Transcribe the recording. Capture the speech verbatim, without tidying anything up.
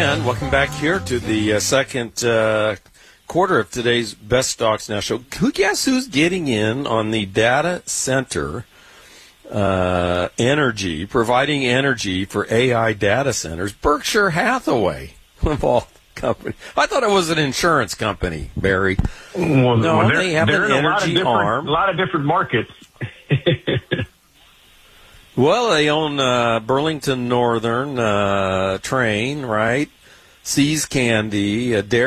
And welcome back here to the uh, second uh, quarter of today's Best Stocks Now show. Who guess who's getting in on the data center uh, energy, providing energy for A I data centers? Berkshire Hathaway, of all company. I thought it was an insurance company, Barry. Well, no, well, they have an energy arm. A lot of different markets. Well, they own uh, Burlington Northern uh, Train, right? See's Candy, uh, Dairy